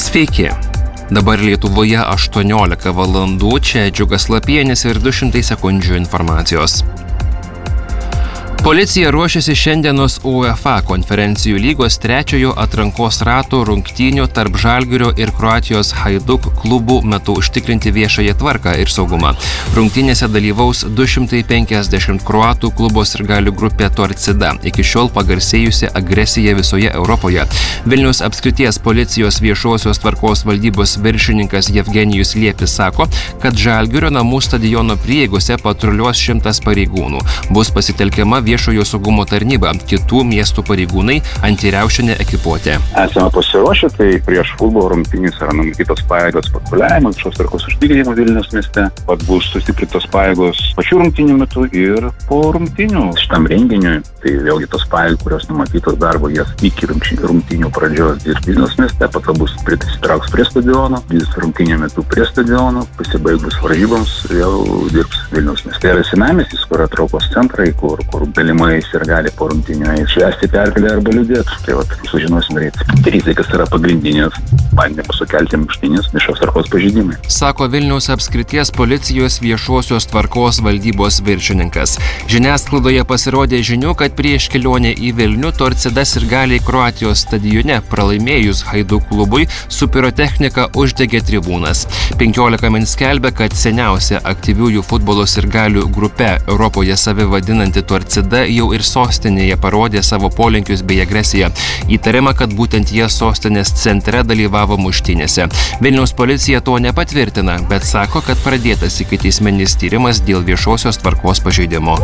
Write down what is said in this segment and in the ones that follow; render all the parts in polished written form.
Sveiki. Dabar Lietuvoje 18 valandų, čia Džiugas Lapienis ir 200 sekundžių informacijos. Policija ruošiasi šiandienos UEFA konferencijų lygos trečiojo atrankos rato rungtynių tarp Žalgirio ir Kroatijos Hajduk klubų metu užtikrinti viešąją tvarką ir saugumą. Rungtynėse dalyvaus 250 kroatų klubo sirgalių grupė Torcida, iki šiol pagarsėjusi agresija visoje Europoje. Vilniaus apskrities policijos viešosios tvarkos valdybos viršininkas Jevgenijus Liepis sako, kad Žalgirio namų stadiono prieigose patruliuos 100 pareigūnų. Bus pasitelkiama viešojo saugumo tarnyba, kitų miestų pareigūnai, antiriaušinė ekipuotė. Esame pasiruošę, tai prieš futbolo rungtynės yra numatytos pajėgos patruliavimo, viešos tvarkos užtikrinimo Vilniaus mieste. Pat bus sustiprintos pajėgos pačių rungtynių metu ir po rungtynių šitam renginiui. Tai vėlgi tos pajėgos, kurios numatytos darbo, jas iki rungtynių pradžios dirbs Vilniaus mieste, pat bus prisitrauks prie stadiono, dirbs rungtynių metu prie stadiono, pasibaigus varžyboms vėl dirbs Vilniaus mieste. Tai yra senamiestis, kur traukos centrai, kur galimai sirgaliai po rungtynių švęsti pergalę arba liūdėti. Tai sužinosim greit. Tai kas yra pagrindinės bandymas sukelti muštynės viešos tvarkos pažeidimai. Sako Vilniaus apskrities policijos viešosios tvarkos valdybos viršininkas. Žiniasklaidoje pasirodė žinių, kad prieš kelionę į Vilnių Torcida sirgaliai Kroatijos stadione pralaimėjus Hajduk klubui su pirotechnika uždegė tribūnas. 15 min skelbia, kad seniausia aktyviųjų futbolo sirgalių grupe Europoje save vadinanti Torcida jau ir sostinėje parodė savo polinkius bei agresiją. Įtariama, kad būtent jie sostinės centre dalyvavo muštynėse. Vilniaus policija to nepatvirtina, bet sako, kad pradėtas ikiteisminis tyrimas dėl viešosios tvarkos pažeidimo.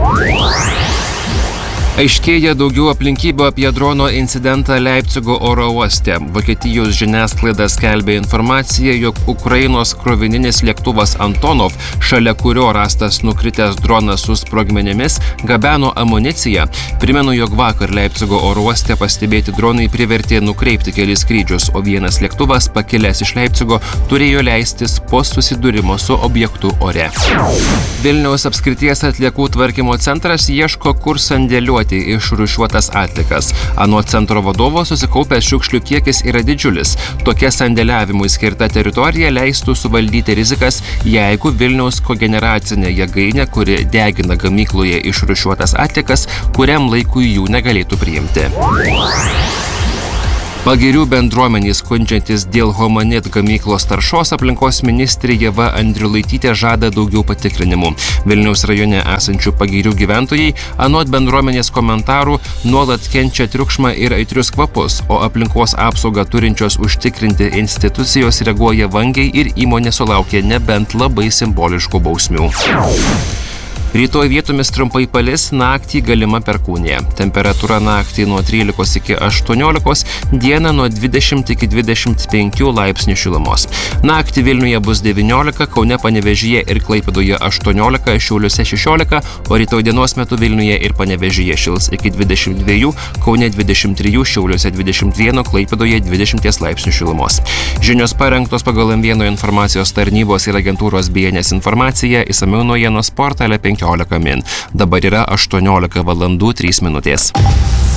Aiškėja daugiau aplinkybių apie drono incidentą Leipcigo oro uoste. Vokietijos žiniasklaida skelbė informaciją, jog Ukrainos krovininis lėktuvas Antonov, šalia kurio rastas nukritęs dronas su sprogmenimis, gabeno amuniciją. Primenu, jog vakar Leipcigo oro uoste pastebėti dronai privertė nukreipti kelis skrydžius, o vienas lėktuvas, pakilęs iš Leipcigo, turėjo leistis po susidūrimo su objektu ore. Vilniaus apskrities atliekų tvarkymo centras ieško, kur sandėliuoti išrūšiuotas atlikas. Anot centro vadovo susikaupęs šiukšlių kiekis yra didžiulis. Tokia sandėliavimui skirta teritorija leistų suvaldyti rizikas, jeigu Vilniaus kogeneracinė jėgainė, kuri degina gamykloje išrūšiuotas atlikas, kuriam laikui jų negalėtų priimti. Pagirių bendruomenės skundžiantis dėl Homanit gamyklos taršos aplinkos ministrė Ieva Andriulaitytė žada daugiau patikrinimų. Vilniaus rajone esančių Pagirių gyventojai anot bendruomenės komentarų nuolat kenčia triukšmą ir aitrius kvapus, o aplinkos apsaugą turinčios užtikrinti institucijos reaguoja vangiai ir įmonė sulaukia nebent labai simboliškų bausmių. Rytoj vietomis trumpai palis, naktį galima perkūnija. Temperatūra naktį nuo 13 iki 18, dieną nuo 20 iki 25 laipsnių šilumos. Naktį Vilniuje bus 19, Kaune, Panevėžyje ir Klaipėdoje 18, Šiauliuose 16, o rytoj dienos metu Vilniuje ir Panevėžyje šils iki 22, Kaune 23, Šiauliuose 21, Klaipėdoje 20 laipsnių šilumos. Žinios parengtos pagal M1 informacijos tarnybos ir agentūros BNS informaciją, išsamiau naujienos portale 15 min. Dabar yra 18 valandų 3 minutės.